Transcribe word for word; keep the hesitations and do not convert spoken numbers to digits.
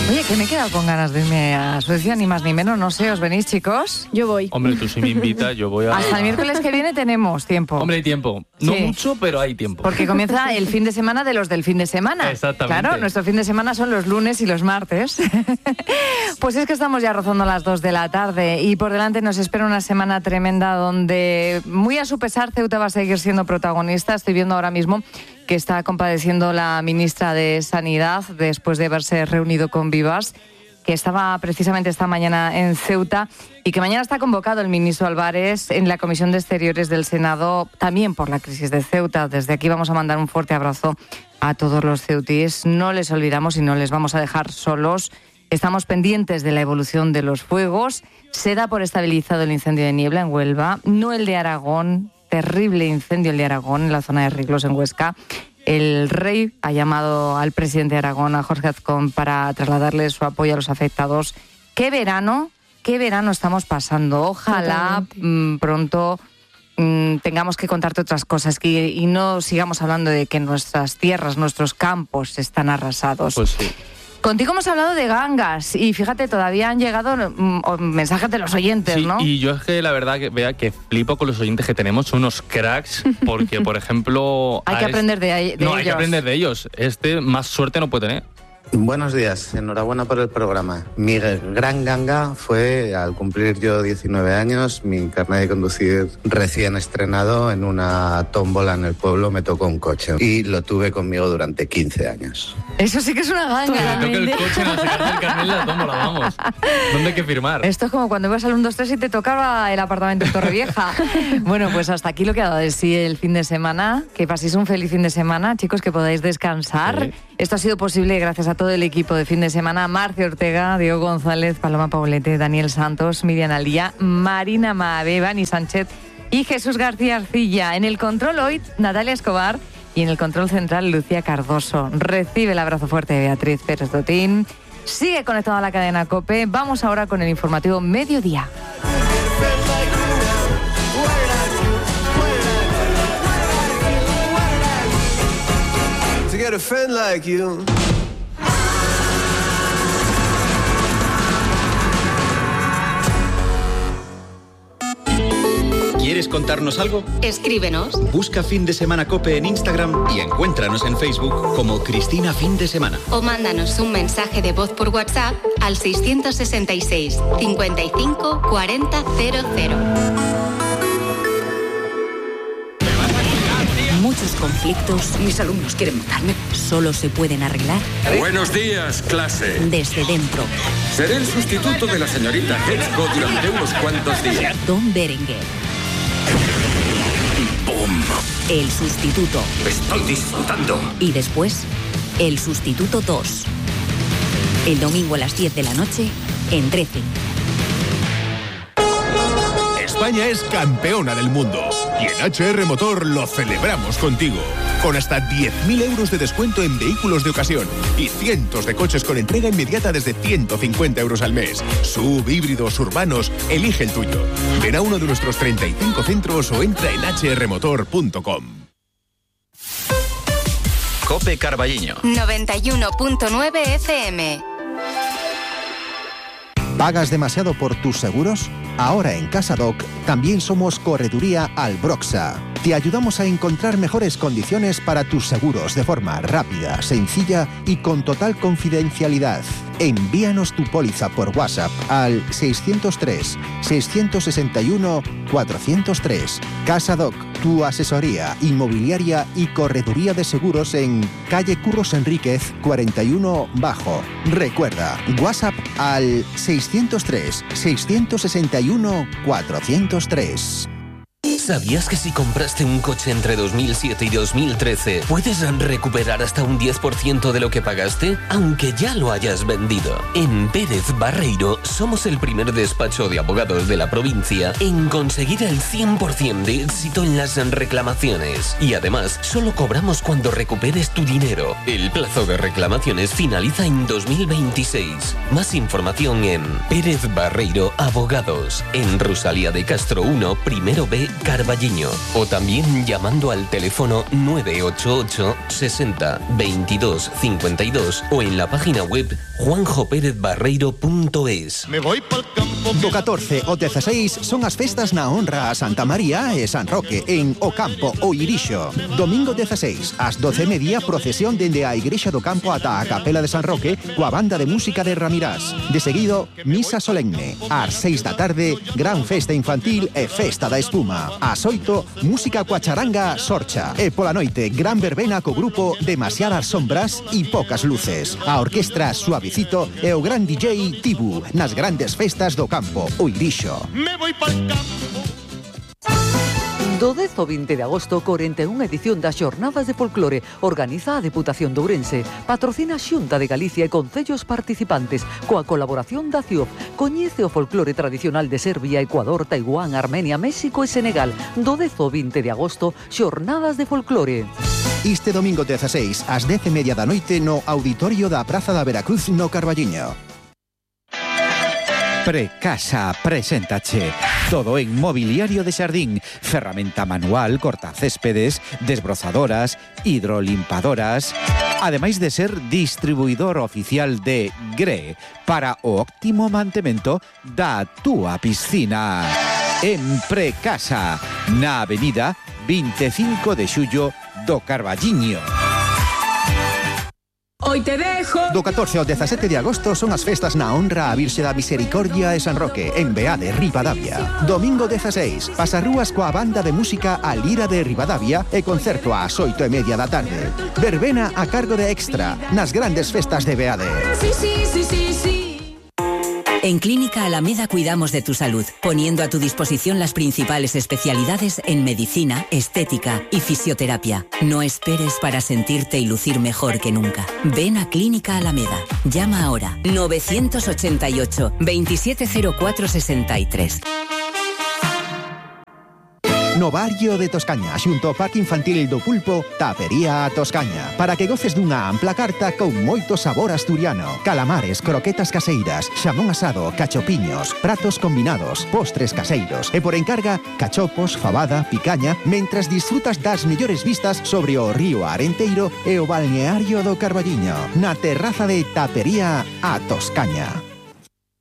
Oye, que me he quedado con ganas de irme a Suecia, ni más ni menos, no sé, ¿os venís, chicos? Yo voy. Hombre, tú si me invitas, yo voy a... Hasta el miércoles que viene tenemos tiempo. Hombre, hay tiempo. No Sí. mucho, pero hay tiempo. Porque comienza el fin de semana de los del fin de semana. Exactamente. Claro, nuestro fin de semana son los lunes y los martes. Pues es que estamos ya rozando las dos de la tarde y por delante nos espera una semana tremenda donde, muy a su pesar, Ceuta va a seguir siendo protagonista. Estoy viendo ahora mismo que está compadeciendo la ministra de Sanidad después de haberse reunido con Vivas, que estaba precisamente esta mañana en Ceuta y que mañana está convocado el ministro Álvarez en la Comisión de Exteriores del Senado, también por la crisis de Ceuta. Desde aquí vamos a mandar un fuerte abrazo a todos los ceutíes. No les olvidamos y no les vamos a dejar solos. Estamos pendientes de la evolución de los fuegos. Se da por estabilizado el incendio de Niebla en Huelva, no el de Aragón, terrible incendio el de Aragón en la zona de Riglos en Huesca. El rey ha llamado al presidente de Aragón, a Jorge Azcón, para trasladarle su apoyo a los afectados. ¡Qué verano! ¡Qué verano estamos pasando! Ojalá mmm, pronto mmm, tengamos que contarte otras cosas que, y no sigamos hablando de que nuestras tierras, nuestros campos están arrasados. Pues sí. Contigo hemos hablado de gangas y fíjate, todavía han llegado mm, mensajes de los oyentes, Sí, ¿no? y yo es que la verdad que vea que flipo con los oyentes que tenemos, son unos cracks, porque por ejemplo... Hay que a aprender de, de no, ellos. No, hay que aprender de ellos. Este más suerte no puede tener. Buenos días, enhorabuena por el programa. Mi gran ganga fue, al cumplir yo diecinueve años, mi carnet de conducir recién estrenado en una tómbola en el pueblo, me tocó un coche y lo tuve conmigo durante quince años. Eso sí que es una ganga. Que toque el coche, no sacarse el carnet la tómbola, vamos. ¿Dónde hay que firmar? Esto es como cuando ibas al uno dos tres y te tocaba el apartamento en Torrevieja. Bueno, pues hasta aquí lo que ha dado de sí el fin de semana. Que paséis un feliz fin de semana, chicos, que podáis descansar. Sí. Esto ha sido posible gracias a todo el equipo de fin de semana. Marcio Ortega, Diego González, Paloma Paulete, Daniel Santos, Miriam Alía, Marina Mabe, Bani Sánchez y Jesús García Arcilla. En el control hoy, Natalia Escobar. Y en el control central, Lucía Cardoso. Recibe el abrazo fuerte de Beatriz Pérez Dotín. Sigue conectado a la cadena COPE. Vamos ahora con el informativo Mediodía. ¿Quieres contarnos algo? Escríbenos. Busca Fin de Semana COPE en Instagram y encuéntranos en Facebook como Cristina Fin de Semana. O mándanos un mensaje de voz por WhatsApp al seiscientos sesenta y seis, cincuenta y cinco, cuarenta, cero cero. Muchos conflictos, mis alumnos quieren matarme, solo se pueden arreglar. Buenos días, clase. Desde dentro. Seré el sustituto de la señorita Hetzko durante unos cuantos días. Don Berenguer. ¡Bum! El sustituto. Estoy disfrutando. Y después, el sustituto dos. El domingo a las diez de la noche, en trece. España es campeona del mundo y en H R Motor lo celebramos contigo. Con hasta diez mil euros de descuento en vehículos de ocasión y cientos de coches con entrega inmediata desde ciento cincuenta euros al mes. Sub, híbridos, urbanos, elige el tuyo. Ven a uno de nuestros treinta y cinco centros o entra en h r motor punto com. COPE Carballiño. noventa y uno punto nueve F M. ¿Pagas demasiado por tus seguros? Ahora en CasaDoc también somos Correduría Albroxa. Te ayudamos a encontrar mejores condiciones para tus seguros de forma rápida, sencilla y con total confidencialidad. Envíanos tu póliza por WhatsApp al seiscientos tres, seiscientos sesenta y uno, cuatrocientos tres. CasaDoc, tu asesoría inmobiliaria y correduría de seguros en calle Curros Enríquez cuarenta y uno Bajo. Recuerda, WhatsApp al seiscientos tres, seiscientos sesenta y uno, cuatrocientos tres. ¿Sabías que si compraste un coche entre dos mil siete y dos mil trece puedes recuperar hasta un diez por ciento de lo que pagaste, aunque ya lo hayas vendido? En Pérez Barreiro somos el primer despacho de abogados de la provincia en conseguir el cien por ciento de éxito en las reclamaciones. Y además, solo cobramos cuando recuperes tu dinero. El plazo de reclamaciones finaliza en dos mil veintiséis. Más información en Pérez Barreiro Abogados, en Rosalía de Castro uno, primero B, Carballiño. O también llamando al teléfono nueve ocho ocho sesenta veintidós cincuenta y dos o en la página web juanjo pérez barreiro punto es. Me voy pa'l campo. Do catorce ao dezasseis son as festas na honra a Santa María e San Roque en O Campo, O Irixo. Domingo dezasseis, ás doce e media, procesión dende a Igrexa do Campo ata a Capela de San Roque coa banda de música de Ramirás. De seguido, misa solemne. Ás seis da tarde, gran festa infantil e festa da espuma. Ás oito, música coa charanga Sorcha. E pola noite, gran verbena co grupo Demasiadas Sombras e Pocas Luces. A orquestra Suavicito e o gran D J Tibu nas grandes festas do Campo, O Irixo. Me voy pa'l campo. Do dez ao vinte de agosto, corenta e unha edición das Xornadas de Folclore. Organiza a Deputación de Ourense. Patrocina a Xunta de Galicia e concellos participantes. Coa colaboración da C I O F. Coñece o folclore tradicional de Serbia, Ecuador, Taiwán, Armenia, México e Senegal. Do dez ao vinte de agosto, Xornadas de Folclore. Este domingo dezasseis, ás dez e media da noite, no auditorio da Praza da Veracruz no Carballiño. Precasa preséntache todo en mobiliario de xardín, ferramenta manual, cortacéspedes, desbrozadoras, hidrolimpadoras, ademais de ser distribuidor oficial de G R E para o óptimo mantemento da túa piscina. En Precasa, na avenida veinticinco de xullo do Carballiño. Hoy te dejo. Do catorce ao dezasete de agosto son as festas na honra a Virxe da Misericordia e San Roque, en Beade, Ribadavia. Domingo dezasseis, pasarrúas coa banda de música A Lira de Ribadavia e concerto ás oito e media da tarde. Verbena a cargo de Extra, nas grandes festas de Beade. Sí, sí, sí, sí, sí. En Clínica Alameda cuidamos de tu salud, poniendo a tu disposición las principales especialidades en medicina, estética y fisioterapia. No esperes para sentirte y lucir mejor que nunca. Ven a Clínica Alameda. Llama ahora nueve ocho ocho, veintisiete cero cuatro sesenta y tres. No barrio de Toscaña, xunto ao Parque Infantil do Pulpo, Tapería a Toscaña, para que goces dunha ampla carta con moito sabor asturiano. Calamares, croquetas caseiras, xamón asado, cachopiños, pratos combinados, postres caseiros e por encarga, cachopos, fabada, picaña, mentras disfrutas das mellores vistas sobre o río Arenteiro e o balneario do Carballiño, na terraza de Tapería a Toscaña.